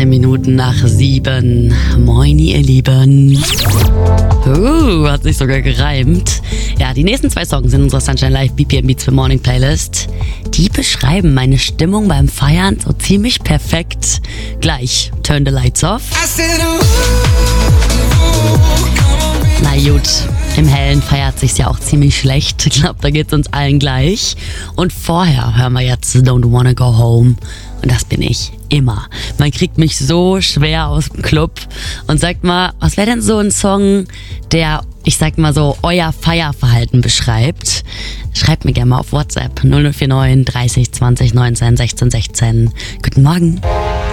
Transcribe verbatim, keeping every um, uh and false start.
Zwei Minuten nach sieben. Moin, ihr Lieben. Uh, hat sich sogar gereimt. Ja, die nächsten zwei Songs in unserer Sunshine Live B P M Beats für Morning Playlist, die beschreiben meine Stimmung beim Feiern so ziemlich perfekt. Gleich, Turn the Lights Off. Na gut, im Hellen feiert sich's ja auch ziemlich schlecht. Ich glaube, da geht's uns allen gleich. Und vorher hören wir jetzt Don't Wanna Go Home. Und das bin ich immer. Man kriegt mich so schwer aus dem Club. Und sagt mal, was wäre denn so ein Song, der, ich sag mal so, euer Feierverhalten beschreibt? Schreibt mir gerne mal auf WhatsApp null null vier neun dreißig zwanzig neunzehn sechzehn sechzehn. Guten Morgen.